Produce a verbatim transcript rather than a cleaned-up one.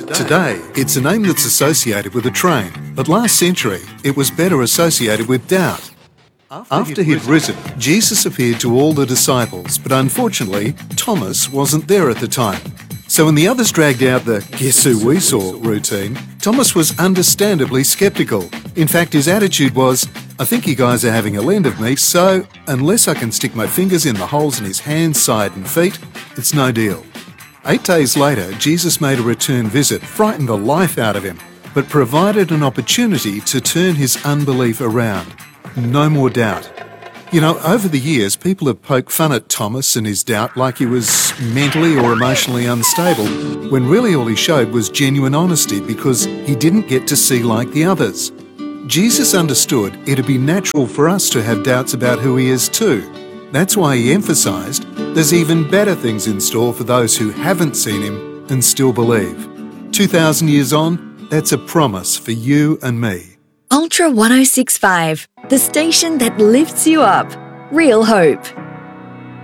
Today, it's a name that's associated with a train, but last century, it was better associated with doubt. After he'd risen, Jesus appeared to all the disciples, but unfortunately, Thomas wasn't there at the time. So when the others dragged out the "guess who we saw" routine, Thomas was understandably sceptical. In fact, his attitude was, "I think you guys are having a lend of me, so unless I can stick my fingers in the holes in his hands, side and feet, it's no deal." Eight days later, Jesus made a return visit, frightened the life out of him, but provided an opportunity to turn his unbelief around. No more doubt. You know, over the years, people have poked fun at Thomas and his doubt like he was mentally or emotionally unstable, when really all he showed was genuine honesty because he didn't get to see like the others. Jesus understood it'd be natural for us to have doubts about who he is too. That's why he emphasised there's even better things in store for those who haven't seen him and still believe. two thousand years on, that's a promise for you and me. Ultra one oh six point five, the station that lifts you up. Real hope.